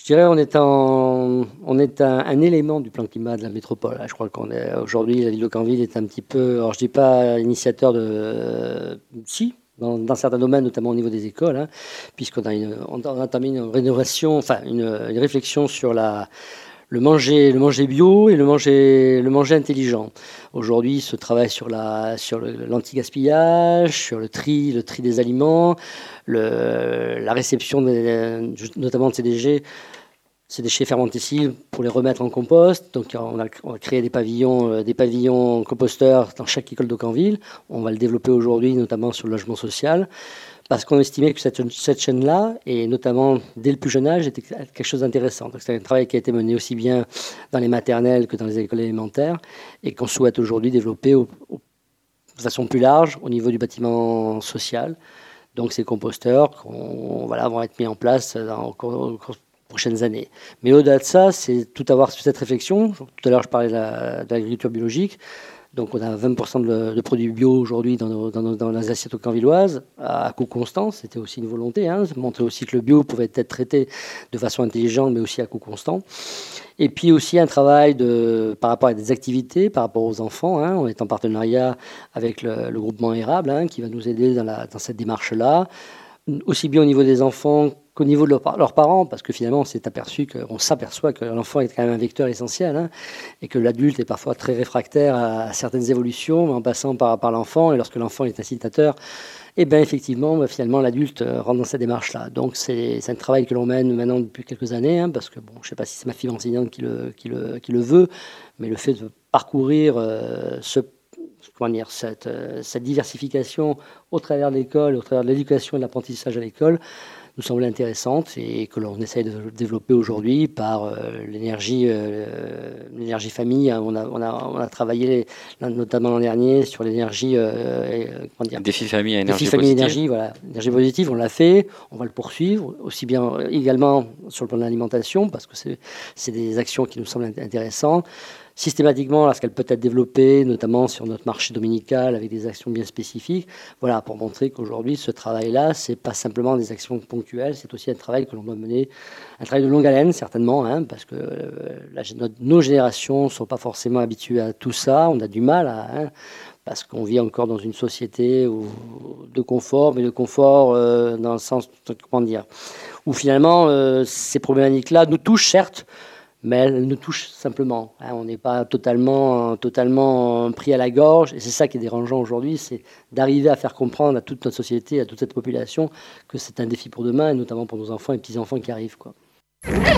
Je dirais on est un élément du plan climat de la métropole. Je crois qu'on est aujourd'hui, la ville de Canville est un petit peu, alors je dis pas initiateur de, si, dans certains domaines, notamment au niveau des écoles, puisqu'on a on a entamé une rénovation, enfin une réflexion sur le manger bio et le manger intelligent. Aujourd'hui, ce travail sur l'anti-gaspillage, sur le tri des aliments, la réception notamment de ces déchets fermentescibles pour les remettre en compost. Donc on a créé des pavillons composteurs dans chaque école de Canville. On va le développer aujourd'hui, notamment sur le logement social, parce qu'on estimait que cette chaîne-là, et notamment dès le plus jeune âge, était quelque chose d'intéressant. Donc c'est un travail qui a été mené aussi bien dans les maternelles que dans les écoles élémentaires, et qu'on souhaite aujourd'hui développer de façon plus large au niveau du bâtiment social. Donc ces composteurs vont être mis en place au cours prochaines années. Mais au-delà de ça, c'est tout avoir sur cette réflexion. Tout à l'heure, je parlais de l'agriculture biologique. Donc on a 20% de produits bio aujourd'hui dans les assiettes canvilloises à coût constant. C'était aussi une volonté, montrer aussi que le bio pouvait être traité de façon intelligente, mais aussi à coût constant. Et puis aussi un travail par rapport à des activités, par rapport aux enfants. On est en partenariat avec le groupement Érable, qui va nous aider dans cette démarche-là, aussi bien au niveau des enfants qu'au niveau de leurs parents, parce que finalement on s'aperçoit que l'enfant est quand même un vecteur essentiel, et que l'adulte est parfois très réfractaire à certaines évolutions, en passant par l'enfant, et lorsque l'enfant est incitateur, et bien effectivement, finalement, l'adulte rentre dans cette démarche-là. Donc c'est un travail que l'on mène maintenant depuis quelques années, parce que je ne sais pas si c'est ma fille enseignante qui le veut, mais le fait de parcourir cette diversification au travers de l'école, au travers de l'éducation et de l'apprentissage à l'école, nous semble intéressante et que l'on essaye de développer aujourd'hui par l'énergie famille. On a travaillé notamment l'an dernier sur l'énergie, défi famille à énergie positive. Énergie, voilà, énergie positive, on l'a fait, on va le poursuivre, aussi bien également sur le plan de l'alimentation, parce que c'est des actions qui nous semblent intéressantes. Systématiquement, lorsqu'elle peut être développée, notamment sur notre marché dominical, avec des actions bien spécifiques, voilà, pour montrer qu'aujourd'hui, ce travail-là, c'est pas simplement des actions ponctuelles, c'est aussi un travail que l'on doit mener, un travail de longue haleine, certainement, parce que nos générations ne sont pas forcément habituées à tout ça, on a du mal parce qu'on vit encore dans une société de confort, mais de confort dans le sens, où finalement, ces problématiques-là nous touchent, certes, mais elle nous touche simplement. On n'est pas totalement pris à la gorge. Et c'est ça qui est dérangeant aujourd'hui, c'est d'arriver à faire comprendre à toute notre société, à toute cette population, que c'est un défi pour demain, et notamment pour nos enfants et petits-enfants qui arrivent,